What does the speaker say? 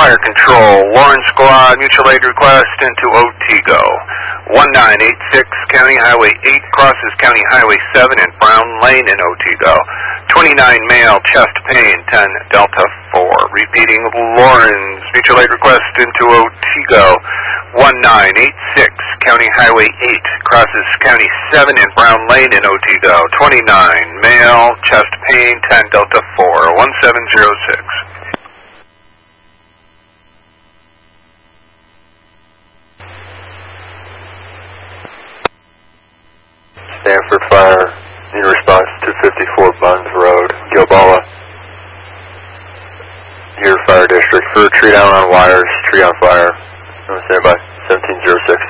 Fire Control, Lawrence Squad, mutual aid request into Otsego. 1986 County Highway 8 crosses County Highway 7 in Brown Lane in Otsego. 29 male, chest pain, 10 Delta 4. Repeating Lawrence, mutual aid request into Otsego. 1986 County Highway 8 crosses County 7 in Brown Lane in Otsego. 29 male, chest pain, 10 Delta 4. 1706. Stanford Fire, need a response to 54 Buns Road, Gilboa. Here, Fire District, for tree down on wires, tree on fire. Stand by, 1706.